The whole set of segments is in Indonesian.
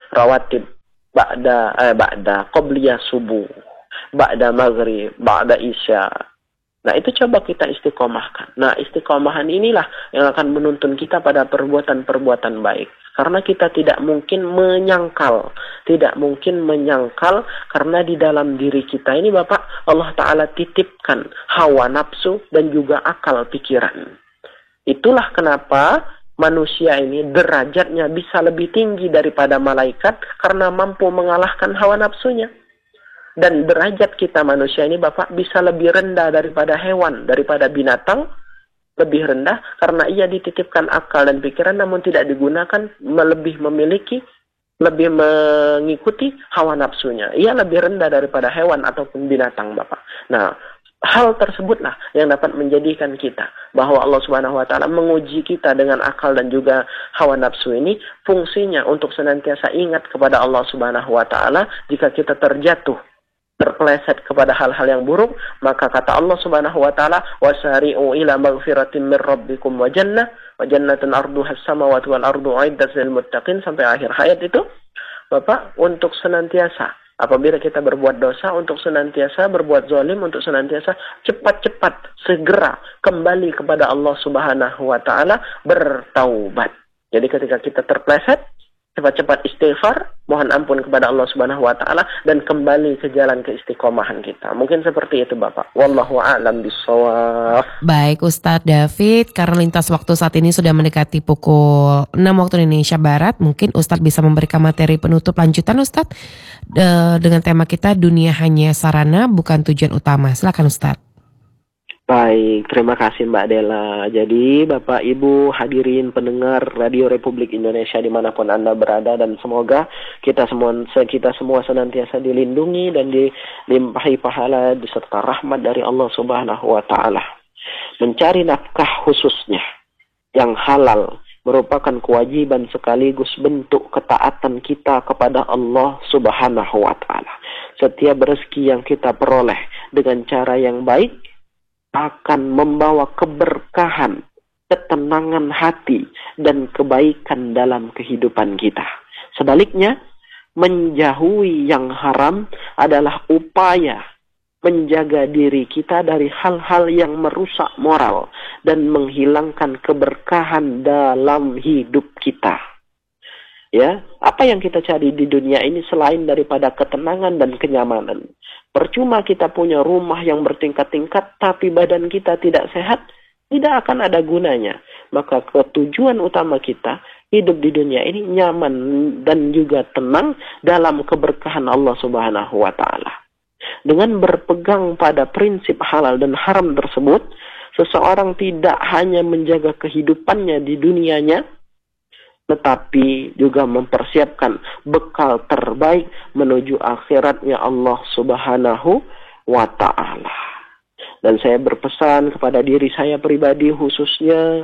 rawatib, ba'da qobliyah subuh, ba'da maghrib, ba'da isya. Nah, itu coba kita istiqomahkan. Nah, istiqomahan inilah yang akan menuntun kita pada perbuatan-perbuatan baik. Karena kita tidak mungkin menyangkal. Tidak mungkin menyangkal karena di dalam diri kita ini Bapak, Allah Ta'ala titipkan hawa nafsu dan juga akal pikiran. Itulah kenapa manusia ini derajatnya bisa lebih tinggi daripada malaikat karena mampu mengalahkan hawa nafsunya. Dan derajat kita manusia ini Bapak bisa lebih rendah daripada hewan, daripada binatang, lebih rendah karena ia dititipkan akal dan pikiran namun tidak digunakan, lebih memiliki, lebih mengikuti hawa nafsunya. Ia lebih rendah daripada hewan ataupun binatang Bapak. Nah, hal tersebutlah yang dapat menjadikan kita bahwa Allah Subhanahu wa Ta'ala menguji kita dengan akal dan juga hawa nafsu ini fungsinya untuk senantiasa ingat kepada Allah Subhanahu wa Ta'ala. Jika kita terpeleset kepada hal-hal yang buruk, maka kata Allah Subhanahu wa Ta'ala, wasari'u ila maghfiratin min rabbikum wa jannatin arduha as-samawati wal ardu uiddat lil muttaqin, sampai akhir ayat itu. Bapak, untuk senantiasa apabila kita berbuat dosa, untuk senantiasa berbuat zalim, untuk senantiasa cepat-cepat segera kembali kepada Allah Subhanahu wa Ta'ala bertaubat. Jadi ketika kita terpeleset, cepat-cepat istighfar, mohon ampun kepada Allah Subhanahu wa Ta'ala dan kembali ke jalan keistiqomahan kita. Mungkin seperti itu Bapak. Wallahu a'lam bishawab. Baik Ustadz David, karena lintas waktu saat ini sudah mendekati pukul 6 waktu Indonesia Barat, mungkin Ustadz bisa memberikan materi penutup lanjutan Ustadz dengan tema kita dunia hanya sarana bukan tujuan utama. Silakan Ustadz. Baik, terima kasih Mbak Dela. Jadi Bapak Ibu hadirin pendengar Radio Republik Indonesia dimanapun Anda berada, dan semoga kita semua senantiasa dilindungi dan dilimpahi pahala serta rahmat dari Allah Subhanahu wa Ta'ala. Mencari nafkah khususnya yang halal merupakan kewajiban sekaligus bentuk ketaatan kita kepada Allah Subhanahu wa Ta'ala. Setiap rezeki yang kita peroleh dengan cara yang baik akan membawa keberkahan, ketenangan hati, dan kebaikan dalam kehidupan kita. Sebaliknya, menjauhi yang haram adalah upaya menjaga diri kita dari hal-hal yang merusak moral dan menghilangkan keberkahan dalam hidup kita. Ya, apa yang kita cari di dunia ini selain daripada ketenangan dan kenyamanan? Percuma kita punya rumah yang bertingkat-tingkat, tapi badan kita tidak sehat, tidak akan ada gunanya. Maka ketujuan utama kita hidup di dunia ini nyaman dan juga tenang dalam keberkahan Allah Subhanahu wa Ta'ala. Dengan berpegang pada prinsip halal dan haram tersebut, seseorang tidak hanya menjaga kehidupannya di dunianya, tetapi juga mempersiapkan bekal terbaik menuju akhiratnya Allah Subhanahu wa Ta'ala. Dan saya berpesan kepada diri saya pribadi khususnya,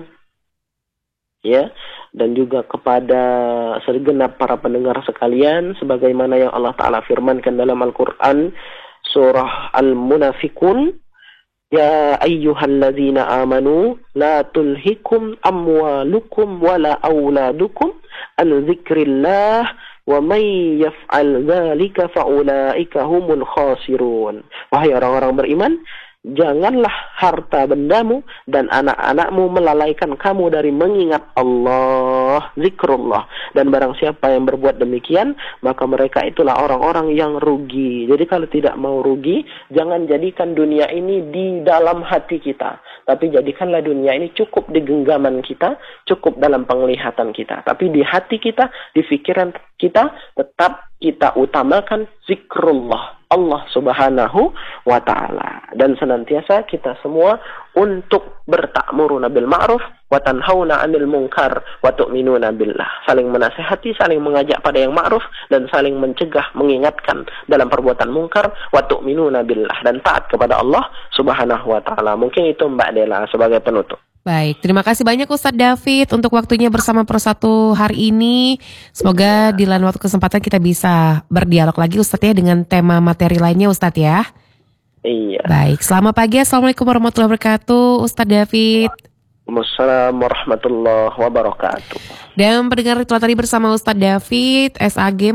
ya, dan juga kepada segenap para pendengar sekalian, sebagaimana yang Allah Ta'ala firmankan dalam Al-Quran, surah Al-Munafikun, ya ayyuhalladzina amanu la tulhikum amwalukum wala auladukum an dzikrillah wa may yaf'al dzalika faulaika humul khasirun. Wahai orang-orang beriman, janganlah harta bendamu dan anak-anakmu melalaikan kamu dari mengingat Allah, zikrullah. Dan barang siapa yang berbuat demikian, maka mereka itulah orang-orang yang rugi. Jadi kalau tidak mau rugi, jangan jadikan dunia ini di dalam hati kita. Tapi jadikanlah dunia ini cukup di genggaman kita, cukup dalam penglihatan kita. Tapi di hati kita, di pikiran kita, tetap kita utamakan zikrullah, Allah Subhanahu wa Ta'ala. Dan senantiasa kita semua untuk berta'muruna bil ma'ruf wa tanhauna 'anil munkar wa tu'minuna billah. Saling menasihati, saling mengajak pada yang ma'ruf, dan saling mencegah, mengingatkan dalam perbuatan mungkar, wa tu'minuna billah, dan taat kepada Allah Subhanahu wa Ta'ala. Mungkin itu Mbak Dela sebagai penutup. Baik, terima kasih banyak Ustadz David untuk waktunya bersama Pro1 hari ini. Semoga di lain waktu kesempatan kita bisa berdialog lagi Ustadz ya dengan tema materi lainnya Ustadz ya. Iya. Baik, selamat pagi. Assalamualaikum warahmatullahi wabarakatuh Ustadz David. Waalaikumsalam warahmatullahi wabarakatuh. Dan pendengar itu tadi bersama Ustadz David SAG